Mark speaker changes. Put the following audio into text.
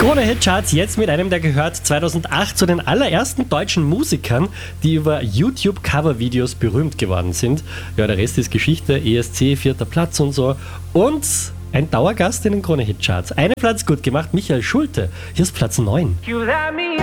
Speaker 1: Krone-Hit-Charts jetzt mit einem, der gehört 2008 zu den allerersten deutschen Musikern, die über YouTube-Cover-Videos berühmt geworden sind. Ja, der Rest ist Geschichte, ESC, 4. Platz und so. Und ein Dauergast in den Krone-Hit-Charts. Einen Platz gut gemacht, Michael Schulte. Hier ist Platz 9.
Speaker 2: You let me